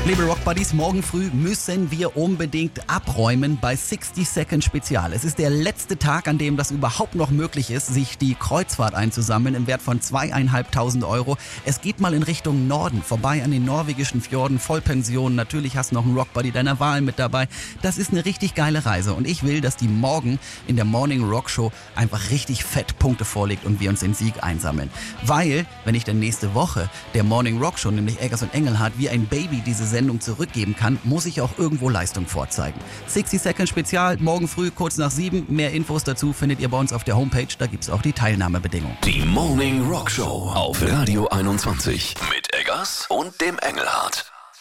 Liebe Rock Buddies, morgen früh müssen wir unbedingt abräumen bei 60 Second Spezial. Es ist der letzte Tag, an dem das überhaupt noch möglich ist, sich die Kreuzfahrt einzusammeln im Wert von 2.500 Euro. Es geht mal in Richtung Norden, vorbei an den norwegischen Fjorden, Vollpension. Natürlich hast du noch einen Rock Buddy deiner Wahl mit dabei. Das ist eine richtig geile Reise und ich will, dass die morgen in der Morning Rock Show einfach richtig fett Punkte vorlegt und wir uns den Sieg einsammeln. Weil, wenn ich dann nächste Woche der Morning Rock Show, nämlich Eggers und Engelhardt, wie ein Baby diese Sendung zurückgeben kann, muss ich auch irgendwo Leistung vorzeigen. 60 Second Spezial, morgen früh kurz nach 7. Mehr Infos dazu findet ihr bei uns auf der Homepage, da gibt es auch die Teilnahmebedingungen. Die Morning Rock Show auf Radio 21 mit Eggers und dem Engelhardt.